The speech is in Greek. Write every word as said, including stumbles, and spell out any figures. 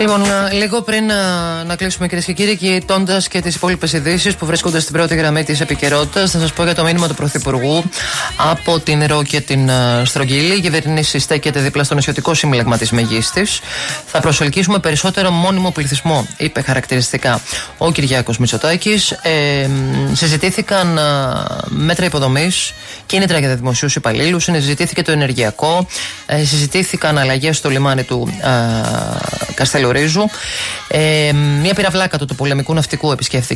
Λοιπόν, λίγο πριν να, να κλείσουμε, κυρίες και κύριοι, κοιτώντας και τις υπόλοιπες ειδήσεις που βρίσκονται στην πρώτη γραμμή της επικαιρότητας, θα σας πω για το μήνυμα του Πρωθυπουργού από την Ρο και την uh, Στρογγύλη. Η κυβέρνηση στέκεται δίπλα στο νησιωτικό σύμπλεγμα της Μεγίστης. Θα προσελκύσουμε περισσότερο μόνιμο πληθυσμό, είπε χαρακτηριστικά ο Κυριάκος Μητσοτάκης. Ε, συζητήθηκαν uh, μέτρα υποδομής, κίνητρα για δημοσίους υπαλλήλους, συζητήθηκε το ενεργειακό, ε, συζητήθηκαν αλλαγές στο λιμάνι του uh, Καστελορίζου. Ε, μια πυραυλάκα του, του πολεμικού ναυτικού επισκέφθηκε